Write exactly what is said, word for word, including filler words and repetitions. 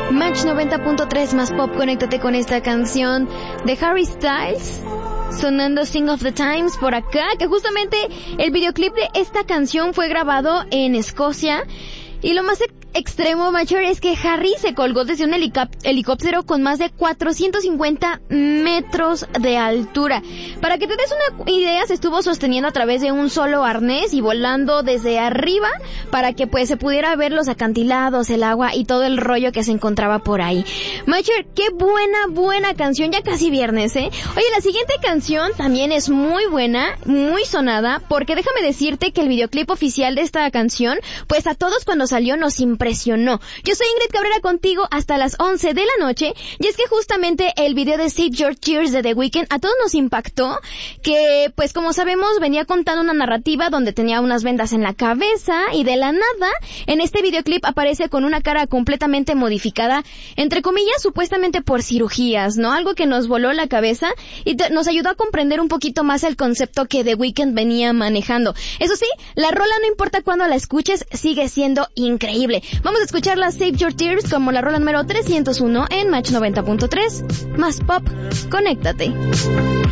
Match noventa punto tres más pop, conéctate con esta canción de Harry Styles, sonando Sing of the Times por acá, que justamente el videoclip de esta canción fue grabado en Escocia. Y lo más extremo, Macher, es que Harry se colgó desde un helicóp- helicóptero con más de cuatrocientos cincuenta metros de altura. Para que te des una idea, se estuvo sosteniendo a través de un solo arnés y volando desde arriba para que pues se pudiera ver los acantilados, el agua y todo el rollo que se encontraba por ahí. Macher, qué buena, buena canción, ya casi viernes, ¿eh? Oye, la siguiente canción también es muy buena, muy sonada, porque déjame decirte que el videoclip oficial de esta canción, pues a todos cuando salió nos impresionó. Yo soy Ingrid Cabrera contigo hasta las once de la noche, y es que justamente el video de Save Your Tears de The Weeknd a todos nos impactó, que pues como sabemos venía contando una narrativa donde tenía unas vendas en la cabeza y de la nada en este videoclip aparece con una cara completamente modificada, entre comillas supuestamente por cirugías, ¿no? Algo que nos voló la cabeza y te, nos ayudó a comprender un poquito más el concepto que The Weeknd venía manejando. Eso sí, la rola no importa cuándo la escuches, sigue siendo increíble. Vamos a escucharla Save Your Tears como la rola número trescientos uno en Match noventa punto tres. Más pop, conéctate.